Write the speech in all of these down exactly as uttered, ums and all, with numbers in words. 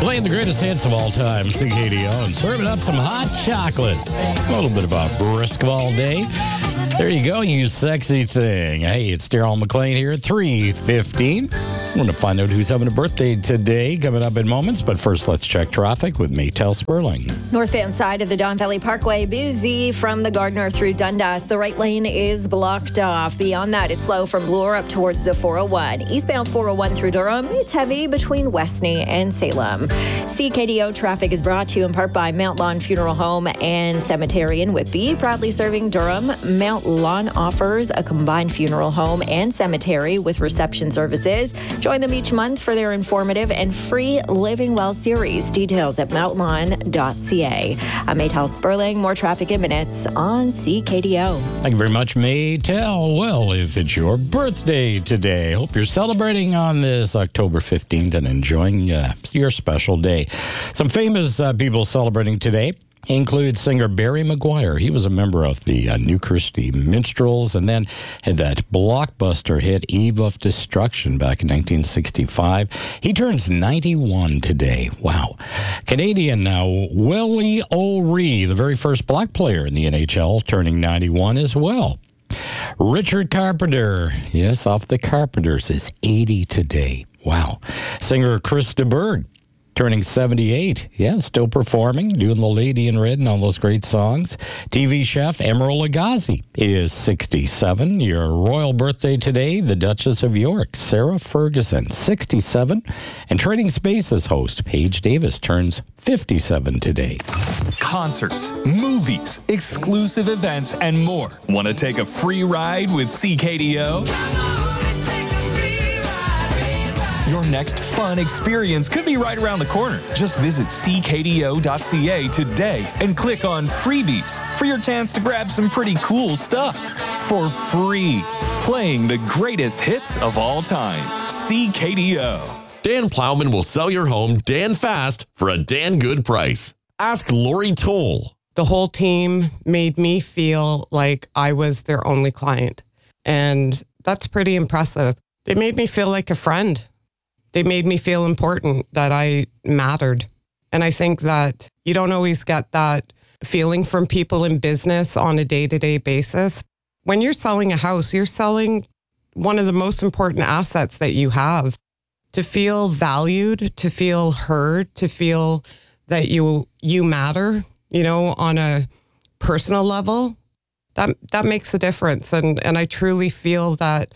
Playing the greatest hits of all time, C K D O, and serving up some hot chocolate. A little bit of a brisk all day. There you go, you sexy thing. Hey, it's Daryl McLean here at three fifteen. I'm going to find out who's having a birthday today, coming up in moments. But first, let's check traffic with Maytel Sperling. North van side of the Don Valley Parkway, busy from the Gardner through Dundas. The right lane is blocked off. Beyond that, it's slow from Bloor up towards the four oh one. Eastbound four oh one through Durham, it's heavy between Westney and Salem. C K D O traffic is brought to you in part by Mount Lawn Funeral Home and Cemetery in Whitby, proudly serving Durham. Mount Lawn offers a combined funeral home and cemetery with reception services. Join them each month for their informative and free Living Well series. Details at mount lawn dot c a. I'm Maytel Sperling. More traffic in minutes on C K D O. Thank you very much, Maytel. Well, if it's your birthday today, hope you're celebrating on this October fifteenth and enjoying uh, your special day. Some famous uh, people celebrating today include singer Barry McGuire. He was a member of the uh, New Christie Minstrels and then had that blockbuster hit Eve of Destruction back in nineteen sixty-five. He turns ninety-one today. Wow. Canadian now, Willie O'Ree, the very first black player in the N H L, turning ninety-one as well. Richard Carpenter, yes, off the Carpenters, is eighty today. Wow. Singer Chris de Burgh, turning seventy-eight. Yeah, still performing, doing The Lady in Red and all those great songs. T V chef Emeril Lagasse is sixty-seven. Your royal birthday today, the Duchess of York, Sarah Ferguson, sixty-seven. And Trading Spaces host Paige Davis turns fifty-seven today. Concerts, movies, exclusive events, and more. Want to take a free ride with C K D O? Your next fun experience could be right around the corner. Just visit c k d o dot c a today and click on freebies for your chance to grab some pretty cool stuff for free. Playing the greatest hits of all time. C K D O. Dan Plowman will sell your home Dan fast for a Dan good price. Ask Lori Toll. The whole team made me feel like I was their only client. And that's pretty impressive. They made me feel like a friend. They made me feel important, that I mattered. And I think that you don't always get that feeling from people in business on a day-to-day basis. When you're selling a house, you're selling one of the most important assets that you have. To feel valued, to feel heard, to feel that you you matter, you know, on a personal level, that that makes a difference. And and I truly feel that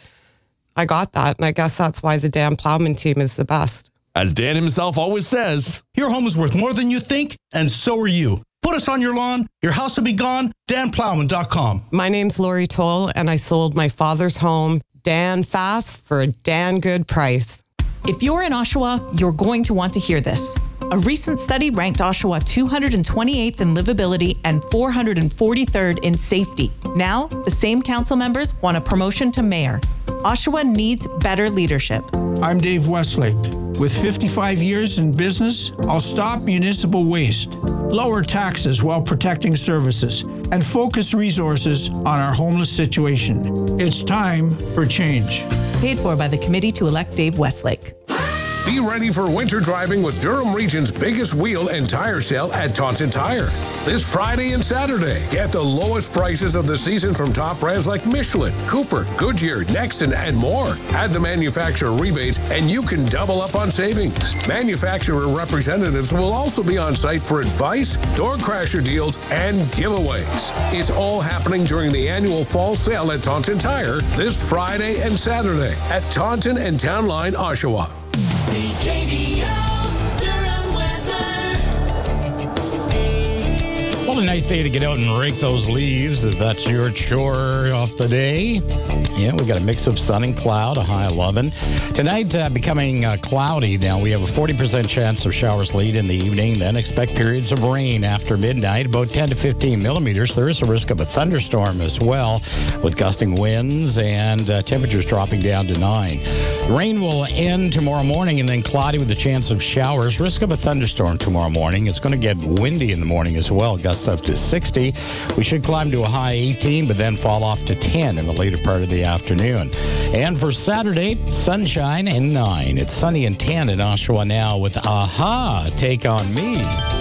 I got that, and I guess that's why the Dan Plowman team is the best. As Dan himself always says, your home is worth more than you think, and so are you. Put us on your lawn, your house will be gone, dan plowman dot com. My name's Lori Toll, and I sold my father's home, Dan Fast, for a Dan good price. If you're in Oshawa, you're going to want to hear this. A recent study ranked Oshawa two hundred twenty-eighth in livability and four hundred forty-third in safety. Now, the same council members want a promotion to mayor. Oshawa needs better leadership. I'm Dave Westlake. With fifty-five years in business, I'll stop municipal waste, lower taxes while protecting services, and focus resources on our homeless situation. It's time for change. Paid for by the committee to elect Dave Westlake. Be ready for winter driving with Durham Region's biggest wheel and tire sale at Taunton Tire. This Friday and Saturday, get the lowest prices of the season from top brands like Michelin, Cooper, Goodyear, Nexton, and more. Add the manufacturer rebates and you can double up on savings. Manufacturer representatives will also be on site for advice, door crasher deals, and giveaways. It's all happening during the annual fall sale at Taunton Tire this Friday and Saturday at Taunton and Town Line, Oshawa. C K D O Durham weather. What a nice day to get out and rake those leaves, if that's your chore off the day. Yeah, we got a mix of sun and cloud, a high eleven. Tonight, uh, becoming uh, cloudy. Now, we have a forty percent chance of showers late in the evening, then expect periods of rain after midnight, about ten to fifteen millimeters. There is a risk of a thunderstorm as well, with gusting winds and uh, temperatures dropping down to nine. Rain will end tomorrow morning and then cloudy with a chance of showers. Risk of a thunderstorm tomorrow morning. It's going to get windy in the morning as well, gusts up to sixty. We should climb to a high eighteen, but then fall off to ten in the later part of the afternoon. And for Saturday, sunshine and nine. It's sunny and ten in Oshawa now with Aha, Take On Me.